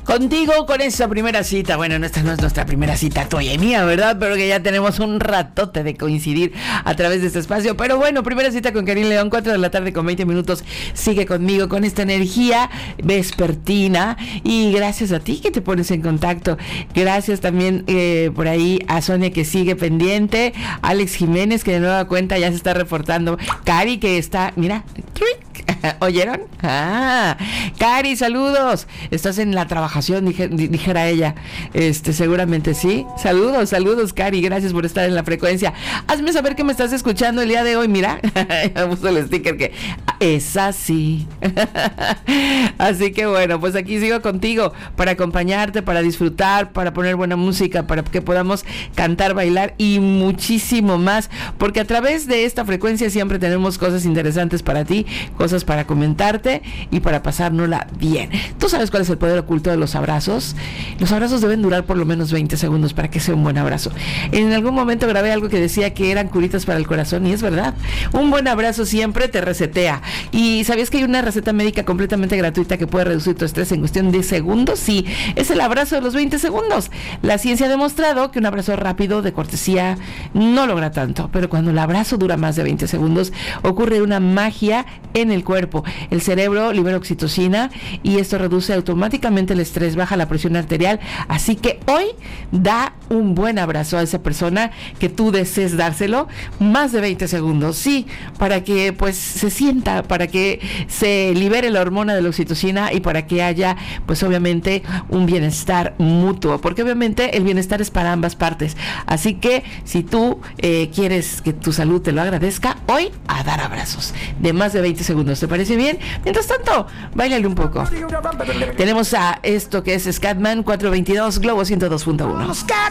Contigo con esa primera cita. Bueno, esta no es nuestra primera cita tuya y mía, ¿verdad? Pero que ya tenemos un ratote de coincidir a través de este espacio. Pero bueno, primera cita con Karin León, 4 de la tarde con 20 minutos. Sigue conmigo con esta energía vespertina. Y gracias a ti que te pones en contacto. Gracias también por ahí a Sonia que sigue pendiente. Alex Jiménez que de nueva cuenta ya se está reportando. Cari que está, mira, ¿oyeron? Cari, saludos. Estás en la trabajación, dijera ella. Seguramente sí. Saludos, Cari. Gracias por estar en la frecuencia. Hazme saber que me estás escuchando el día de hoy. Mira, me puso el sticker que es así. Así que bueno, pues aquí sigo contigo para acompañarte, para disfrutar, para poner buena música, para que podamos cantar, bailar y muchísimo más. Porque a través de esta frecuencia siempre tenemos cosas interesantes para ti, cosas para comentarte y para pasárnosla bien. ¿Tú sabes cuál es el poder oculto de los abrazos? Los abrazos deben durar por lo menos 20 segundos para que sea un buen abrazo. En algún momento grabé algo que decía que eran curitas para el corazón y es verdad. Un buen abrazo siempre te resetea. ¿Y sabías que hay una receta médica completamente gratuita que puede reducir tu estrés en cuestión de segundos? Sí, es el abrazo de los 20 segundos. La ciencia ha demostrado que un abrazo rápido de cortesía no logra tanto, pero cuando el abrazo dura más de 20 segundos ocurre una magia en el cuerpo. El cerebro libera oxitocina y esto reduce automáticamente el estrés, baja la presión arterial. Así que hoy da un buen abrazo a esa persona que tú desees dárselo, más de 20 segundos, sí, para que pues se sienta, para que se libere la hormona de la oxitocina y para que haya pues obviamente un bienestar mutuo, porque obviamente el bienestar es para ambas partes. Así que si tú quieres que tu salud te lo agradezca, hoy a dar abrazos de más de 20 segundos. ¿Te parece bien? Mientras tanto, báilale un poco. Tenemos a esto que es Scatman 422 Globo 102.1.